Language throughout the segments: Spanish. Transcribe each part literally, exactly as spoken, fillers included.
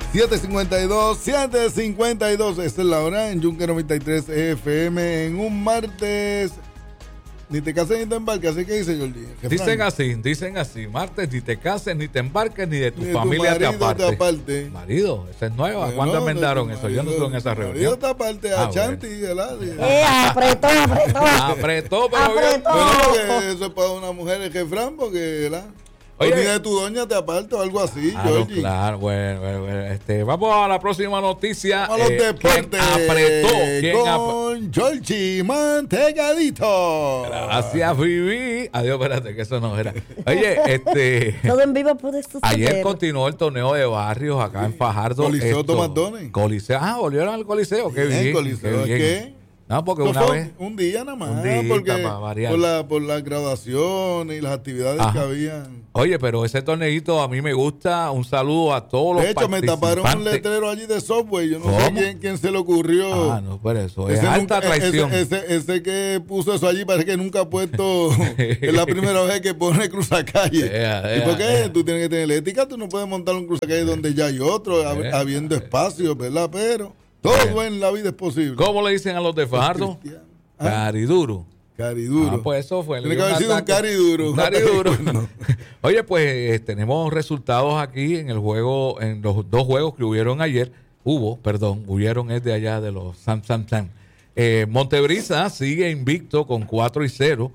siete cincuenta y dos, siete cincuenta y dos. Esta es la hora en Yunque noventa y tres F M en un martes. Ni te cases ni te embarques, así que dice Jordi. Dicen así, dicen así. Martes, ni te cases, ni te embarques, ni de tu Ni familia tu te marido aparte. te aparte. Marido, esa es nueva. Bueno, ¿Cuándo de enmendaron tu eso? Yo no estuve en esa marido reunión. te aparte a Ah, Chanti, bueno. ¿verdad? Eh, apretó, apretó. Apretó, pero bien. Apretó. Bueno, porque eso es para una mujer el jefrán, porque, ¿verdad? Oye. O ni de tu doña te aparte o algo así, Claro, Jordi. claro, bueno, bueno, bueno. Este, vamos a la próxima noticia. Vamos a los Eh, deportes ¿quién apretó? ¿Quién ap- con Georgie Mantegadito. Gracias, Vivi. Adiós, espérate, que eso no era. Oye, este. Todo en vivo puede suceder. Ayer continuó el torneo de barrios acá en Fajardo. Coliseo Esto- Tomás Dones. Coliseo. Ah, volvieron al Coliseo. Qué Bien, bien. Coliseo, qué es bien. que No, porque no una fue vez. un día nada más, Un día porque para variar. por, la, por las graduaciones y las actividades Ajá. que habían. Oye, pero ese torneito a mí me gusta. Un saludo a todos los De hecho, me taparon un participantes. letrero allí de Subway. Yo no sé ¿Cómo? quién, quién se le ocurrió. Ah, no, pero eso es Ese, alta nunca- traición. ese, ese, ese que puso eso allí parece que nunca ha puesto. Es la primera vez que pone cruzacalle. Ea, ¿Y por qué? ea, ea. Tú tienes que tener ética. Tú no puedes montar un cruzacalle donde ya hay otro, hab- Ea. habiendo espacio, ¿verdad? Pero todo en la vida es posible. ¿Cómo le dicen a los de Fajardo? Cristiano. Ah, Cariduro. Cariduro. Ah, pues eso fue. Tiene que haber sido un cariduro. Un cariduro. Oye, pues eh, tenemos resultados aquí en el juego, en los dos juegos que hubieron ayer. Hubo, perdón, hubieron es de allá de los Sam Sam Sam. Eh, Montebrisa sigue invicto con cuatro y cero.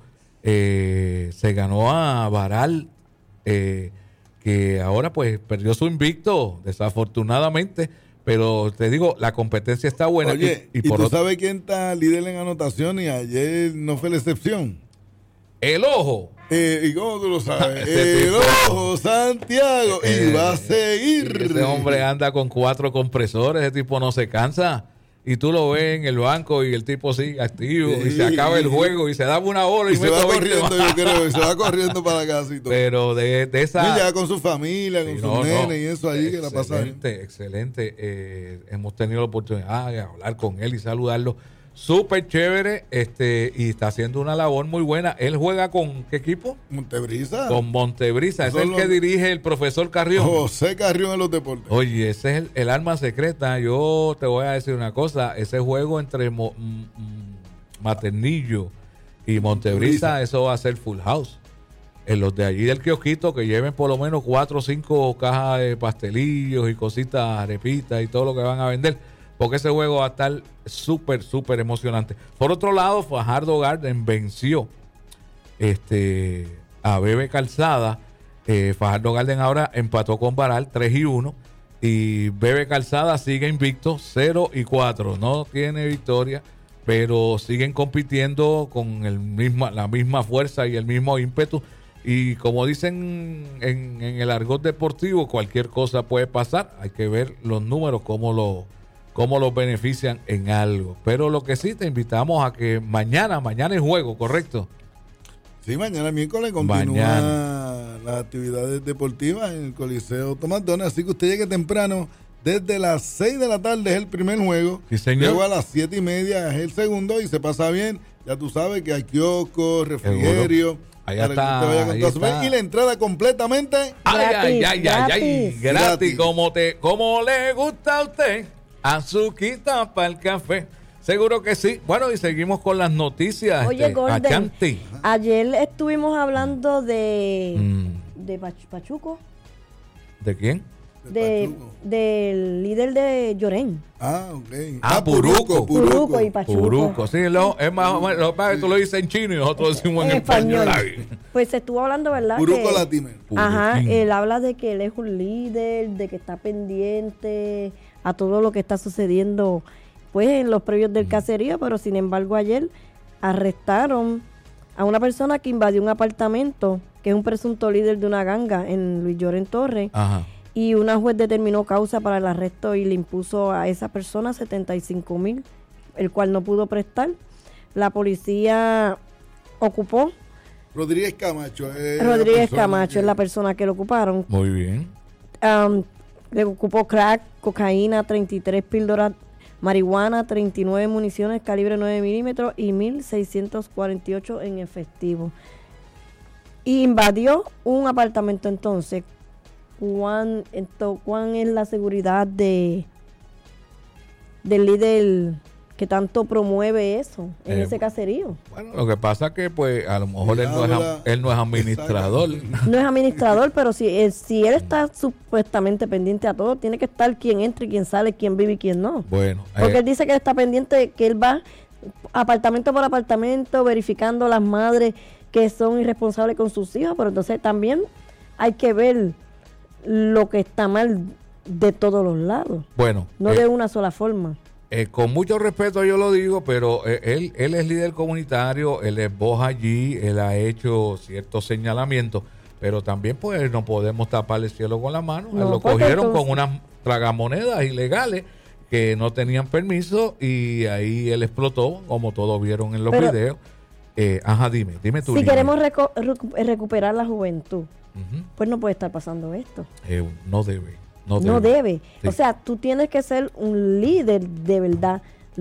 Eh, se ganó a Baral, eh, que ahora pues perdió su invicto, desafortunadamente. Pero te digo, la competencia está buena. Oye, y, ¿y, y por tú otro, sabes quién está líder en anotaciones? Y ayer no fue la excepción. el ojo. Eh, ¿Y cómo tú lo sabes? Ese El tipo. ojo Santiago. Eh, y va a seguir. Ese hombre anda con cuatro compresores, ese tipo no se cansa. Y tú lo ves en el banco y el tipo sigue activo y Sí, se acaba el y- juego y se da una hora y, Y se mete va veinte corriendo, más. yo creo. Y se va corriendo para la casa y todo. Pero de, de Y esa... ya con su familia, con Sí, sus no, no. nenes y eso allí que la pasa bien. Excelente, excelente. Eh, hemos tenido la oportunidad de hablar con él y saludarlo. Súper chévere, este, y está haciendo una labor muy buena. Él juega con ¿qué equipo? Montebrisa. Con Montebrisa. Es Son el que los- dirige el profesor Carrión. José Carrión en los deportes. Oye, ese es el, el arma secreta. Yo te voy a decir una cosa. Ese juego entre Mo- mm, mm, Maternillo y Montebrisa, Montebrisa. eso va a ser full house. En los de allí del kiosquito, que lleven por lo menos cuatro o cinco cajas de pastelillos y cositas, arepitas y todo lo que van a vender. Porque ese juego va a estar súper, súper emocionante. Por otro lado, Fajardo Garden venció este, a Bebe Calzada. Eh, Fajardo Garden ahora empató con Baral tres y uno. Y Bebe Calzada sigue invicto cero y cuatro. No tiene victoria, pero siguen compitiendo con el misma, la misma fuerza y el mismo ímpetu. Y como dicen en, en el argot deportivo, cualquier cosa puede pasar. Hay que ver los números, cómo lo cómo los benefician en algo. Pero lo que sí, te invitamos a que mañana, mañana es juego, ¿correcto? Sí, mañana miércoles continúan Mañana. las actividades deportivas en el Coliseo Tomás Dones. Así que usted llegue temprano. Desde las seis de la tarde es el primer juego. Sí, señor. Luego a las siete y media es el segundo y se pasa bien. Ya tú sabes que hay kioscos, refrigerio. Allá para está, que usted vaya con ahí toda su está. familia. Y la entrada completamente. Ay, ay, Gratis, ay, ay, ay, gratis. gratis, Gratis. como te, como le gusta a usted, azuquita para el café. Seguro que sí. Bueno, y seguimos con las noticias. Oye, este, Gordon, Achanti. ayer estuvimos hablando de, Mm, de Pach- Pachuco, ¿De quién? de, Pachuco. del líder de Llorén. Ah, ok. Ah, Puruco. Puruco y Pachuco. Puruco. Sí, lo, es más o menos, lo que pasa es que tú lo dices en chino y nosotros decimos en, En español. español. Pues se estuvo hablando, ¿verdad? Puruco que- Latimer. Ajá, Puruquín. él habla de que él es un líder, de que está pendiente a todo lo que está sucediendo pues en los previos del caserío, pero sin embargo ayer arrestaron a una persona que invadió un apartamento, que es un presunto líder de una ganga en Luis Llorén Torres, Ajá. y una juez determinó causa para el arresto y le impuso a esa persona setenta y cinco mil, el cual no pudo prestar. La policía ocupó, Rodríguez Camacho. es la Rodríguez persona Camacho que- es la persona que lo ocuparon. Muy bien. Um, le ocupó crack, cocaína, treinta y tres píldoras, marihuana, treinta y nueve municiones calibre nueve milímetros y mil seiscientos cuarenta y ocho en efectivo. Y invadió un apartamento entonces cuán, esto, cuán es la seguridad de del líder que tanto promueve eso en Eh, ese caserío. Bueno, lo que pasa es que pues a lo mejor él no es, am- él no es administrador. No es administrador, pero si, él- si él está supuestamente pendiente a todo, tiene que estar quién entra y quién sale, quién vive y quién no. Bueno, Porque eh, él dice que él está pendiente, que él va apartamento por apartamento verificando las madres que son irresponsables con sus hijos, pero entonces también hay que ver lo que está mal de todos los lados, bueno, no eh, de una sola forma. Eh, con mucho respeto yo lo digo, pero eh, él, él es líder comunitario, él es voz allí, él ha hecho ciertos señalamientos, pero también pues no podemos tapar el cielo con la mano. No, lo porque cogieron entonces- con unas tragamonedas ilegales que no tenían permiso y ahí él explotó, como todos vieron en los Pero- videos. Eh, ajá, dime, dime tú. Si Lina. queremos reco- recu- recuperar la juventud, Ujú. pues no puede estar pasando esto. Eh, no debe, no debe. No debe. Sí. O sea, tú tienes que ser un líder de verdad.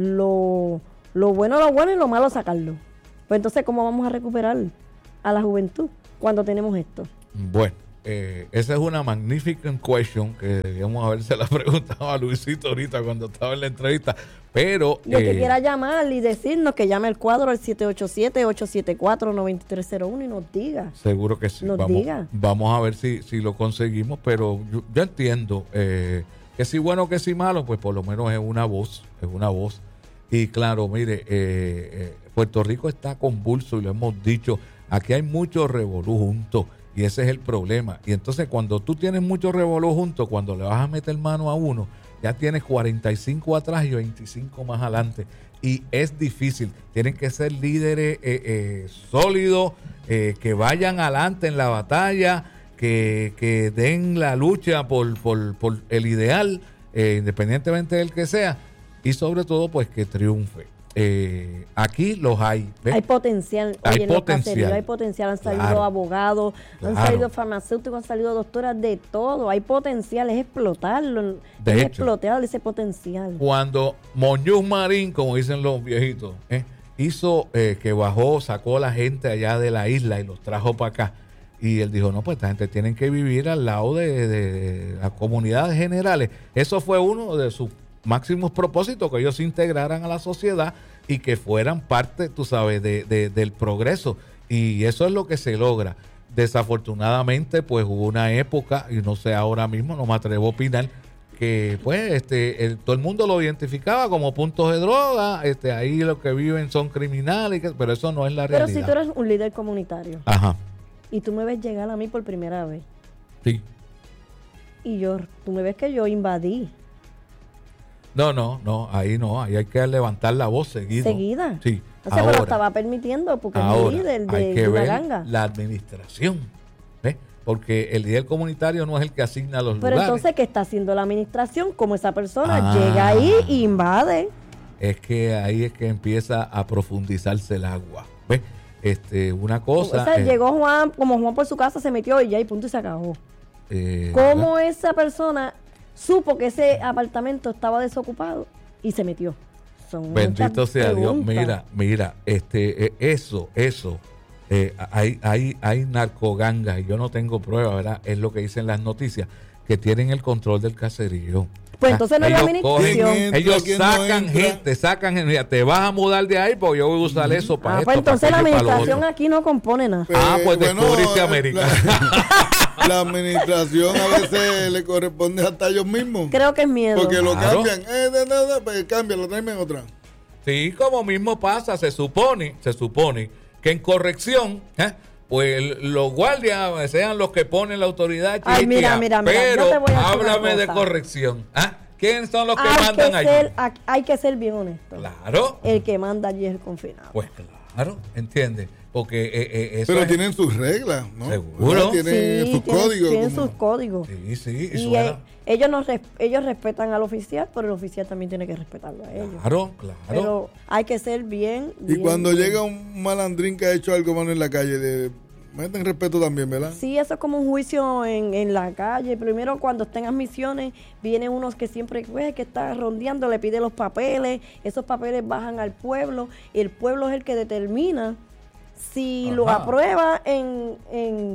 Lo, lo bueno, lo bueno y lo malo sacarlo. Pues entonces, ¿cómo vamos a recuperar a la juventud cuando tenemos esto? Bueno, eh, esa es una magnífica question que debíamos habérsela preguntado a Luisito ahorita cuando estaba en la entrevista. Pero Y el que eh, quiera llamar y decirnos que llame al cuadro al siete ocho siete, ocho siete cuatro, nueve tres cero uno y nos diga. seguro que sí. nos Vamos, diga. vamos a ver si, si lo conseguimos, pero yo, yo entiendo eh, que si bueno que si malo, pues por lo menos es una voz, es una voz. Y claro, mire, eh, eh, Puerto Rico está convulso y lo hemos dicho, aquí hay mucho revolú juntos y ese es el problema. Y entonces cuando tú tienes mucho revolú juntos, cuando le vas a meter mano a uno, ya tienes cuarenta y cinco atrás y veinticinco más adelante. Y es difícil. Tienen que ser líderes eh, eh, sólidos, eh, que vayan adelante en la batalla, que, que den la lucha por, por, por el ideal, eh, independientemente del que sea, y sobre todo, pues que triunfe. Eh, aquí los hay. ¿ves? Hay potencial. Hay Oye, en los potencial. caseríos hay potencial. Han salido Claro. abogados, han Claro. salido farmacéuticos, han salido doctoras, de todo. Hay potencial, es explotarlo. De es hecho. explotar ese potencial. Cuando Muñoz Marín, como dicen los viejitos, ¿eh? hizo eh, que bajó, sacó a la gente allá de la isla y los trajo para acá. Y él dijo, no, pues esta gente tiene que vivir al lado de, de las comunidades generales. Eso fue uno de sus máximos propósitos, que ellos se integraran a la sociedad y que fueran parte, tú sabes, de, de- del progreso. Y eso es lo que se logra. Desafortunadamente, pues hubo una época, y no sé ahora mismo, no me atrevo a opinar, que pues este el- todo el mundo lo identificaba como puntos de droga, este ahí los que viven son criminales, que- pero eso no es la Pero realidad. si tú eres un líder comunitario Ajá, y tú me ves llegar a mí por primera vez sí. y yo, tú me ves que yo invadí No, no, no, ahí no, ahí hay que levantar la voz seguido. seguida. Sí, O sea, pero ahora, lo estaba permitiendo porque es ahora un líder de, hay que de una ver ganga. la administración, ¿ves? Porque el líder comunitario no es el que asigna los Pero lugares. entonces, ¿qué está haciendo la administración? Como esa persona Ah. llega ahí e invade. Es que ahí es que empieza a profundizarse el agua, ¿ves? Este, una cosa... O sea, eh, llegó Juan, como Juan por su casa se metió y ya y punto y se acabó. eh, ¿Cómo esa persona supo que ese apartamento estaba desocupado y se metió? Son Bendito muchas sea Dios. preguntas. Mira, mira, este, eh, eso, eso, eh, hay, hay, hay narcogangas, y yo no tengo prueba, ¿verdad? Es lo que dicen las noticias, que tienen el control del caserío. Pues Ah, entonces no es la ellos administración. cogen- ¿Quién entra, ellos quién no sacan entra? gente, sacan gente. Mira, te vas a mudar de ahí porque yo voy a usar eso para Ah, esto. pues entonces la para aquello y para lo administración otro. aquí no compone nada. Ah, pues bueno, descubriste eh, América. La, la administración a veces le corresponde hasta a ellos mismos. Creo que es miedo. Porque lo Claro. cambian. Eh, de nada, pues cámbialo, tráeme otra. Sí, como mismo pasa, se supone, se supone que en corrección, ¿eh? pues los guardias sean los que ponen la autoridad Ay, chiquia, mira, mira, mira, pero yo te voy a decir una háblame de cosa. corrección. ¿Ah? ¿Quiénes son los que hay, mandan que allí? ser, hay que ser bien honesto. Claro, El que manda allí es el confinado. pues claro, ¿entiendes? Porque eh, eh, eso Pero es- tienen sus reglas, ¿no? Seguro. Tienen Sí, sus tienen- códigos. tienen como- sus códigos. Sí, sí, y Y suena- eh, ellos, no res- ellos respetan al oficial, pero el oficial también tiene que respetarlo a ellos. Claro, claro. Pero hay que ser bien. Y bien, cuando bien. llega un malandrín que ha hecho algo malo en la calle, le meten respeto también, ¿verdad? Sí, eso es como un juicio en, en la calle. Primero, cuando estén en misiones, vienen unos que siempre, pues, que está rondeando, le pide los papeles. Esos papeles bajan al pueblo. El pueblo es el que determina si lo Ajá. aprueba en, en,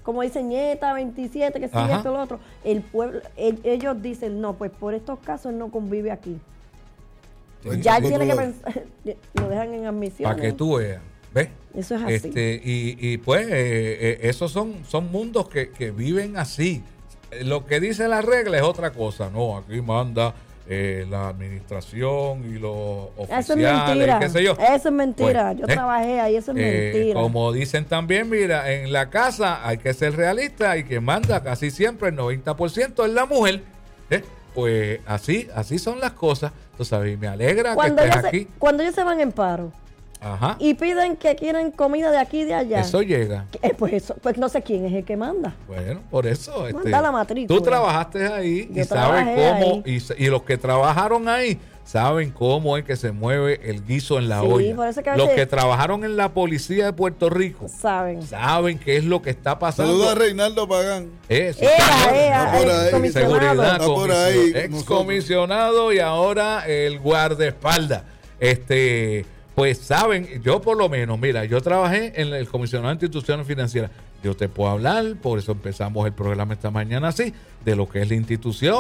como dicen, nieta, veintisiete, que sí, Ajá. esto, lo otro. El pueblo, el- ellos dicen, no, pues por estos casos él no convive aquí. Pues, Ya él por tiene que otro lado, pensar, lo dejan en admisión. Para que tú veas. ¿Ves? Eso es así. Este, y, y pues, eh, eh, esos son, son mundos que, que viven así. Eh, Lo que dice la regla es otra cosa. No, aquí manda eh, la administración y los oficiales, Eso es mentira. qué sé yo. Eso es mentira. Pues, yo ¿eh? trabajé ahí, eso es Eh, mentira. como dicen también, mira, en la casa hay que ser realista y que manda casi siempre el noventa por ciento es la mujer. ¿eh? Pues así, así son las cosas. Tú sabes, y me alegra Cuando que ellos, estés se, aquí. cuando ellos se van en paro Ajá. y piden que quieren comida de aquí y de allá, Eso llega. eh, pues, eso, pues no sé quién es el que manda. Bueno, por eso. Este, Manda la matrícula. tú trabajaste ahí Yo y sabes trabajé cómo, ahí. y, s- y los que trabajaron ahí saben cómo es que se mueve el guiso en la Sí, olla. por eso que a Los veces- que trabajaron en la policía de Puerto Rico Saben. saben qué es lo que está pasando. saluda a Reinaldo Pagán. Eso, Ea, señor. ea, Está por eh, ahí. comisionado. Seguridad, Está por ahí comisio- con excomisionado y ahora el guardaespaldas. Este, pues saben, yo por lo menos, mira, yo trabajé en el comisionado de instituciones financieras. Yo te puedo hablar, por eso empezamos el programa esta mañana así, de lo que es la institución.